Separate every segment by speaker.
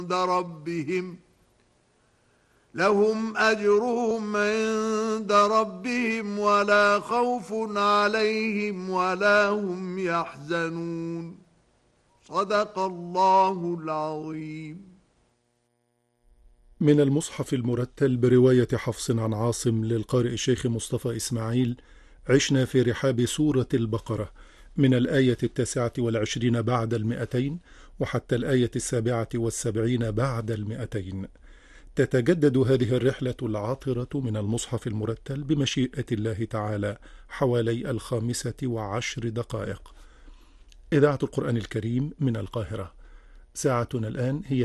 Speaker 1: عند ربهم لهم أجرهم عند ربهم ولا خوف عليهم ولا هم يحزنون. صدق الله العظيم.
Speaker 2: من المصحف المرتل برواية حفص عن عاصم للقارئ الشيخ مصطفى إسماعيل. عشنا في رحاب سورة البقرة من الآية 29 بعد 200 وحتى الآية 77 بعد 200. تتجدد هذه الرحلة العاطرة من المصحف المرتل بمشيئة الله تعالى حوالي 15 دقائق. إذاعة القرآن الكريم من القاهرة. ساعتنا الآن هي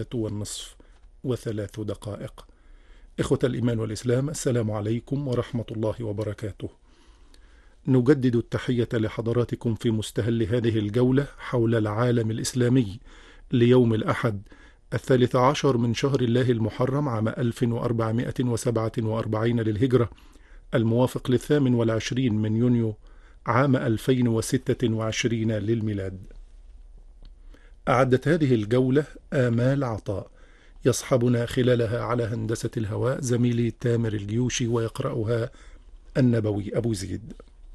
Speaker 2: 3:03. إخوة الإيمان والإسلام، السلام عليكم ورحمة الله وبركاته. نجدد التحية لحضراتكم في مستهل هذه الجولة حول العالم الإسلامي ليوم الأحد 13 من شهر الله المحرم عام 1447 للهجرة، الموافق 28 من يونيو عام 2026 للميلاد. أعدت هذه الجولة آمال عطاء، يصحبنا خلالها على هندسة الهواء زميلي تامر الجيوشي، ويقرأها النبوي أبو زيد.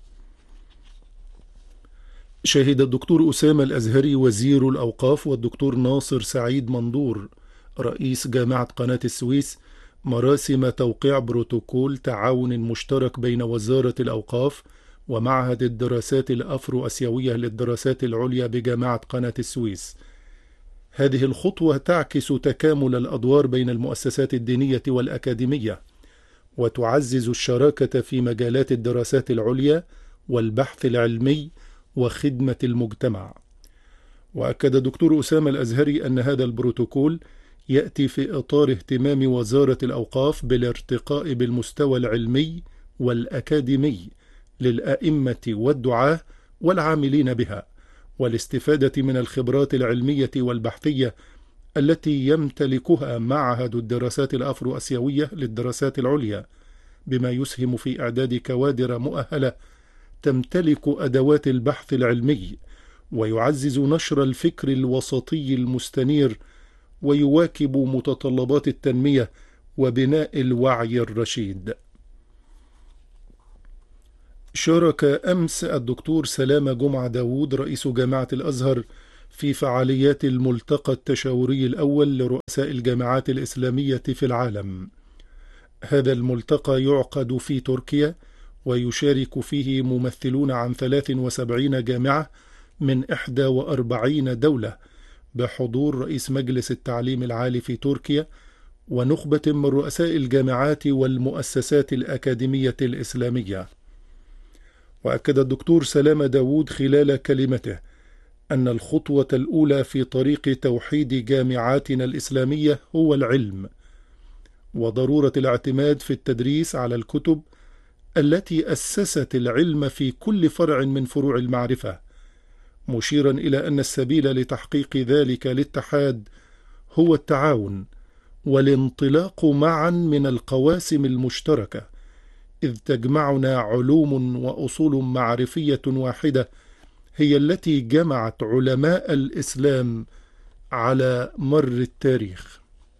Speaker 2: شهد الدكتور أسامة الأزهري وزير الأوقاف والدكتور ناصر سعيد مندور رئيس جامعة قناة السويس مراسم توقيع بروتوكول تعاون مشترك بين وزارة الأوقاف ومعهد الدراسات الأفرو أسيوية للدراسات العليا بجامعة قناة السويس. هذه الخطوة تعكس تكامل الأدوار بين المؤسسات الدينية والأكاديمية، وتعزز الشراكة في مجالات الدراسات العليا والبحث العلمي وخدمة المجتمع. وأكد دكتور أسامة الأزهري أن هذا البروتوكول يأتي في إطار اهتمام وزارة الأوقاف بالارتقاء بالمستوى العلمي والأكاديمي للأئمة والدعاة والعاملين بها، والاستفادة من الخبرات العلمية والبحثية التي يمتلكها معهد الدراسات الأفرو أسيوية للدراسات العليا، بما يسهم في إعداد كوادر مؤهلة تمتلك أدوات البحث العلمي، ويعزز نشر الفكر الوسطي المستنير، ويواكب متطلبات التنمية وبناء الوعي الرشيد. شارك أمس الدكتور سلامة جمعة داود رئيس جامعة الأزهر في فعاليات الملتقى التشاوري الأول لرؤساء الجامعات الإسلامية في العالم. هذا الملتقى يعقد في تركيا، ويشارك فيه ممثلون عن 73 جامعة من 41 دولة، بحضور رئيس مجلس التعليم العالي في تركيا ونخبة من رؤساء الجامعات والمؤسسات الأكاديمية الإسلامية. وأكد الدكتور سلامة داود خلال كلمته أن الخطوة الأولى في طريق توحيد جامعاتنا الإسلامية هو العلم، وضرورة الاعتماد في التدريس على الكتب التي أسست العلم في كل فرع من فروع المعرفة، مشيرا إلى أن السبيل لتحقيق ذلك الاتحاد هو التعاون والانطلاق معا من القواسم المشتركة، إذ تجمعنا علوم وأصول معرفية واحدة هي التي جمعت علماء الإسلام على مر التاريخ.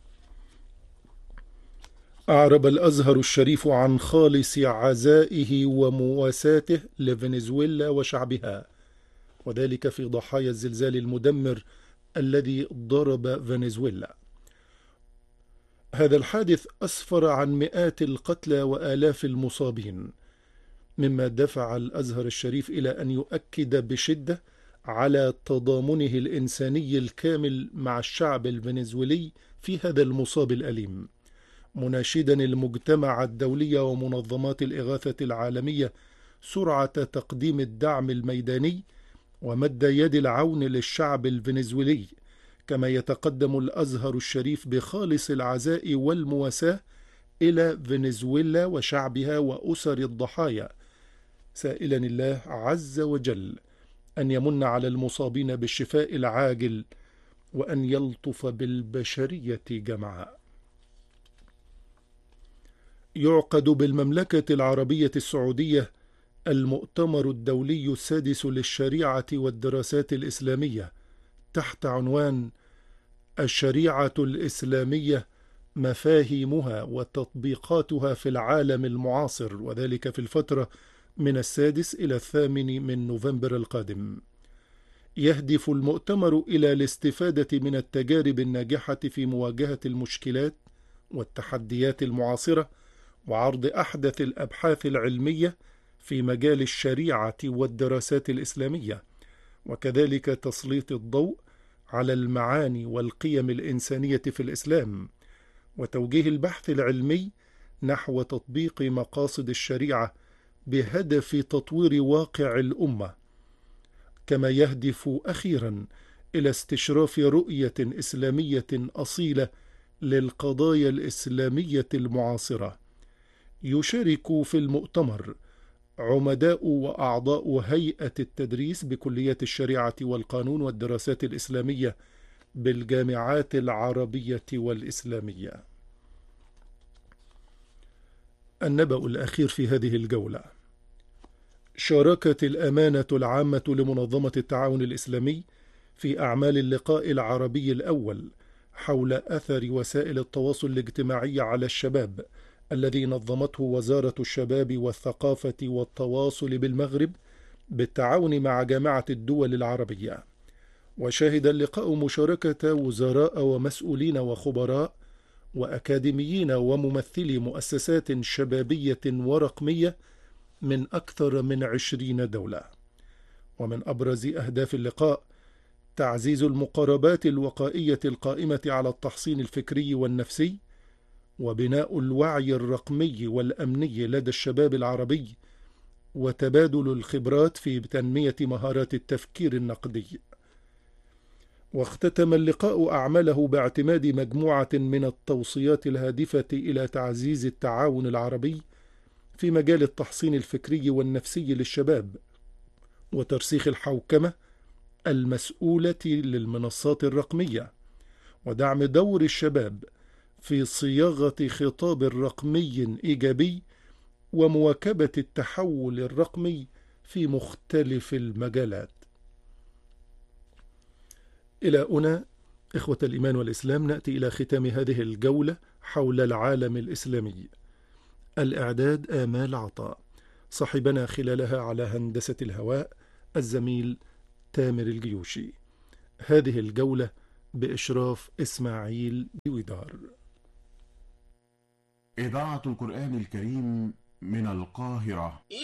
Speaker 2: أعرب الأزهر الشريف عن خالص عزائه ومواساته لفنزويلا وشعبها، وذلك في ضحايا الزلزال المدمر الذي ضرب فنزويلا. هذا الحادث أسفر عن مئات القتلى وآلاف المصابين، مما دفع الأزهر الشريف إلى أن يؤكد بشدة على تضامنه الإنساني الكامل مع الشعب الفنزويلي في هذا المصاب الأليم، مناشدا المجتمع الدولي ومنظمات الإغاثة العالمية سرعة تقديم الدعم الميداني ومد يد العون للشعب الفنزويلي، كما يتقدم الأزهر الشريف بخالص العزاء والمواساة إلى فنزويلا وشعبها وأسر الضحايا، سائلا الله عز وجل أن يمن على المصابين بالشفاء العاجل وأن يلطف بالبشرية جمعاء. يعقد بالمملكة العربية السعودية المؤتمر الدولي السادس للشريعة والدراسات الإسلامية تحت عنوان الشريعة الإسلامية مفاهيمها وتطبيقاتها في العالم المعاصر، وذلك في الفترة من 6 إلى 8 من نوفمبر القادم. يهدف المؤتمر إلى الاستفادة من التجارب الناجحة في مواجهة المشكلات والتحديات المعاصرة، وعرض أحدث الأبحاث العلمية في مجال الشريعة والدراسات الإسلامية، وكذلك تسليط الضوء على المعاني والقيم الإنسانية في الإسلام، وتوجيه البحث العلمي نحو تطبيق مقاصد الشريعة بهدف تطوير واقع الأمة، كما يهدف أخيرا إلى استشراف رؤية إسلامية أصيلة للقضايا الإسلامية المعاصرة. يشارك في المؤتمر عمداء وأعضاء هيئة التدريس بكليات الشريعة والقانون والدراسات الإسلامية بالجامعات العربية والإسلامية. النبأ الأخير في هذه الجولة: شاركت الأمانة العامة لمنظمة التعاون الإسلامي في أعمال اللقاء العربي الأول حول أثر وسائل التواصل الاجتماعي على الشباب، الذي نظمته وزارة الشباب والثقافة والتواصل بالمغرب بالتعاون مع جامعة الدول العربية. وشهد اللقاء مشاركة وزراء ومسؤولين وخبراء وأكاديميين وممثلي مؤسسات شبابية ورقمية من أكثر من 20 دولة. ومن أبرز أهداف اللقاء تعزيز المقاربات الوقائية القائمة على التحصين الفكري والنفسي، وبناء الوعي الرقمي والأمني لدى الشباب العربي، وتبادل الخبرات في تنمية مهارات التفكير النقدي. واختتم اللقاء أعماله باعتماد مجموعة من التوصيات الهادفة إلى تعزيز التعاون العربي في مجال التحصين الفكري والنفسي للشباب، وترسيخ الحوكمة المسؤولة للمنصات الرقمية، ودعم دور الشباب في صياغة خطاب رقمي إيجابي، ومواكبة التحول الرقمي في مختلف المجالات. إلى هنا إخوة الإيمان والإسلام نأتي إلى ختام هذه الجولة حول العالم الإسلامي. الإعداد آمال عطاء، صاحبنا خلالها على هندسة الهواء الزميل تامر الجيوشي. هذه الجولة بإشراف إسماعيل دويدار.
Speaker 3: إذاعة القرآن الكريم من القاهرة.